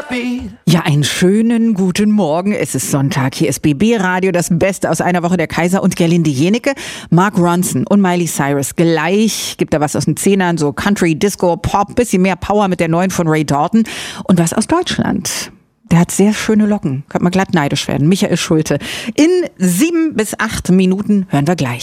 Ja, einen schönen guten Morgen. Es ist Sonntag. Hier ist BB Radio, das Beste aus einer Woche der Kaiser und Gerlinde Jenecke. Mark Ronson und Miley Cyrus. Gleich gibt er was aus den Zehnern, so Country, Disco, Pop, bisschen mehr Power mit der neuen von Ray Dalton. Und was aus Deutschland. Der hat sehr schöne Locken. Könnte man glatt neidisch werden. Michael Schulte. In 7 bis 8 Minuten hören wir gleich.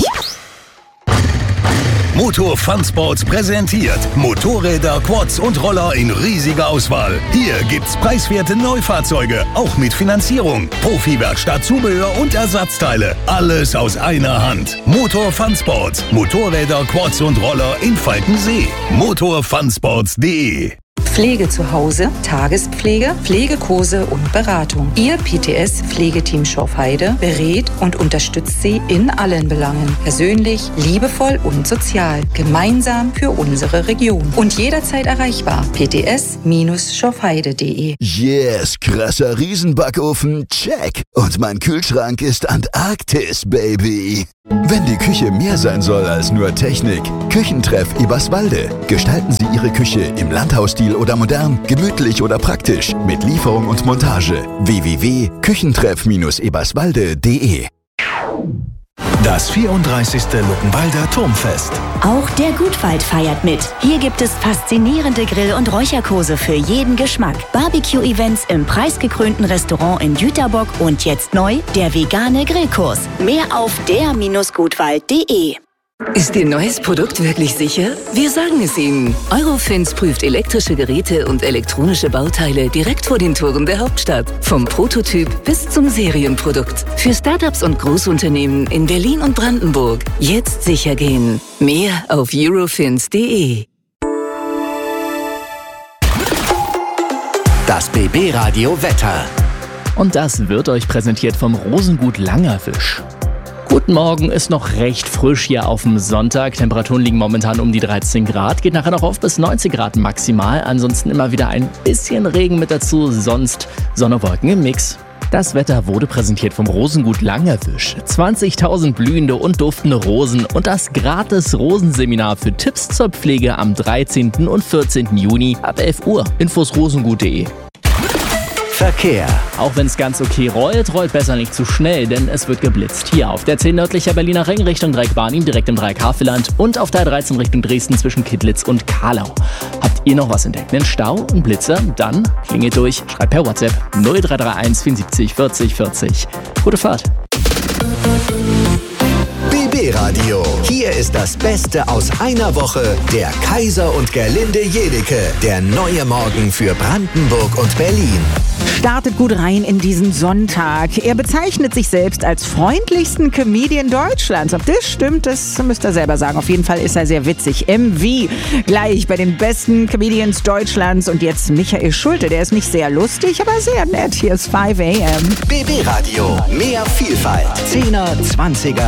Motor Fun Sports präsentiert Motorräder, Quads und Roller in riesiger Auswahl. Hier gibt's preiswerte Neufahrzeuge, auch mit Finanzierung. Profi-Werkstatt, Zubehör und Ersatzteile. Alles aus einer Hand. Motor Fun Sports. Motorräder, Quads und Roller in Falkensee. motorfunsports.de. Pflege zu Hause, Tagespflege, Pflegekurse und Beratung. Ihr PTS-Pflegeteam Schorfheide berät und unterstützt Sie in allen Belangen. Persönlich, liebevoll und sozial. Gemeinsam für unsere Region. Und jederzeit erreichbar. pts-schorfheide.de. Yes, krasser Riesenbackofen, check. Und mein Kühlschrank ist Antarktis, Baby. Wenn die Küche mehr sein soll als nur Technik, Küchentreff Eberswalde. Gestalten Sie Ihre Küche im Landhausstil oder modern, gemütlich oder praktisch, mit Lieferung und Montage. www.küchentreff-eberswalde.de. Das 34. Luckenwalder Turmfest. Auch der Gutwald feiert mit. Hier gibt es faszinierende Grill- und Räucherkurse für jeden Geschmack. Barbecue-Events im preisgekrönten Restaurant in Jüterbock und jetzt neu der vegane Grillkurs. Mehr auf der-gutwald.de. Ist Ihr neues Produkt wirklich sicher? Wir sagen es Ihnen. Eurofins prüft elektrische Geräte und elektronische Bauteile direkt vor den Toren der Hauptstadt. Vom Prototyp bis zum Serienprodukt. Für Startups und Großunternehmen in Berlin und Brandenburg. Jetzt sicher gehen. Mehr auf eurofins.de. Das BB Radio Wetter. Und das wird euch präsentiert vom Rosengut Langerwisch. Guten Morgen, ist noch recht frisch hier auf dem Sonntag. Temperaturen liegen momentan um die 13 Grad. Geht nachher noch auf bis 19 Grad maximal. Ansonsten immer wieder ein bisschen Regen mit dazu. Sonst Sonne, Wolken im Mix. Das Wetter wurde präsentiert vom Rosengut Langerwisch. 20.000 blühende und duftende Rosen und das gratis Rosenseminar für Tipps zur Pflege am 13. und 14. Juni ab 11 Uhr. Infos rosengut.de. Verkehr. Auch wenn es ganz okay rollt, rollt besser nicht zu schnell, denn es wird geblitzt. Hier auf der 10 nördlicher Berliner Ring Richtung Dreieck-Barnim, direkt im Dreieck-Havelland und auf der 13 Richtung Dresden zwischen Kittlitz und Kahlau. Habt ihr noch was entdeckt? Einen Stau, einen Blitzer? Dann klingelt durch, schreibt per WhatsApp 0331 74 40 40. Gute Fahrt. BB Radio. Hier ist das Beste aus einer Woche der Kaiser und Gerlinde Jenecke. Der neue Morgen für Brandenburg und Berlin. Startet gut rein in diesen Sonntag. Er bezeichnet sich selbst als freundlichsten Comedian Deutschlands. Ob das stimmt, das müsst ihr selber sagen. Auf jeden Fall ist er sehr witzig. MV gleich bei den besten Comedians Deutschlands. Und jetzt Michael Schulte. Der ist nicht sehr lustig, aber sehr nett. Hier ist 5 AM. BB Radio. Mehr Vielfalt. 10er, 20er.